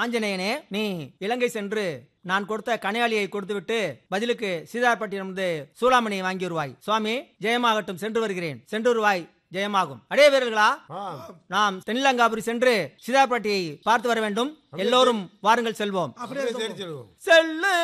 ஆஞ்சநேயனே, நீ இலங்கை சென்று நான் கொடுத்த கனையாளியை கொடுத்துவிட்டு பதிலுக்கு சீதார்பட்டினம் சூளாமணியை வாங்கி வருவாய். சுவாமி, ஜெயமாகட்டும், சென்று வருகிறேன். சென்று வருவாய், ஜெயமாகும். அடே வீரர்களா, நாம் தென்னிலங்காபுரி சென்று சீதார்பட்டியை பார்த்து வர வேண்டும். எல்லோரும் வாருங்கள், செல்வோம். அப்படியே செல்லு